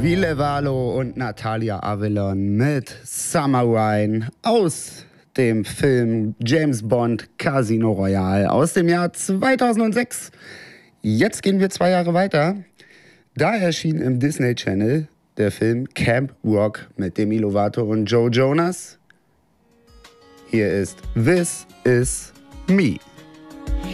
Ville Valo und Natalia Avalon mit Summer Wine aus dem Film James Bond Casino Royale aus dem Jahr 2006. Jetzt gehen wir 2 Jahre weiter. Da erschien im Disney Channel der Film Camp Rock mit Demi Lovato und Joe Jonas. Hier ist This Is Me.